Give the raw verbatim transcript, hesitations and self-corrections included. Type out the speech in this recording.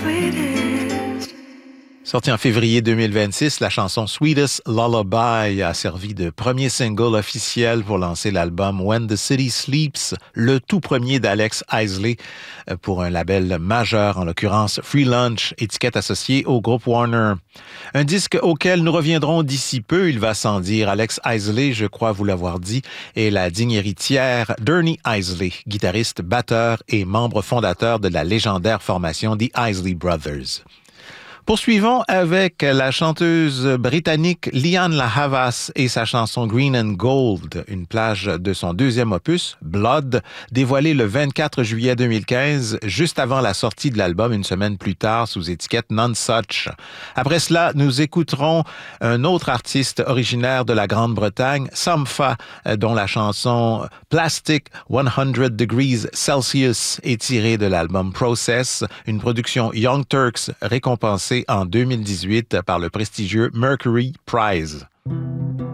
sweetest. Sortie en février deux mille vingt-six, la chanson Sweetest Lullaby a servi de premier single officiel pour lancer l'album When the City Sleeps, le tout premier d'Alex Isley pour un label majeur, en l'occurrence Free Lunch, étiquette associée au groupe Warner. Un disque auquel nous reviendrons d'ici peu, il va sans dire. Alex Isley, je crois vous l'avoir dit, est la digne héritière d'Ernie Isley, guitariste, batteur et membre fondateur de la légendaire formation The Isley Brothers. Poursuivons avec la chanteuse britannique Lianne La Havas et sa chanson Green and Gold, une plage de son deuxième opus, Blood, dévoilé le vingt-quatre juillet deux mille quinze, juste avant la sortie de l'album une semaine plus tard sous étiquette Nonesuch. Après cela, nous écouterons un autre artiste originaire de la Grande-Bretagne, Sampha, dont la chanson Plastic one hundred degrees Celsius est tirée de l'album Process, une production Young Turks récompensée en deux mille dix-huit par le prestigieux Mercury Prize.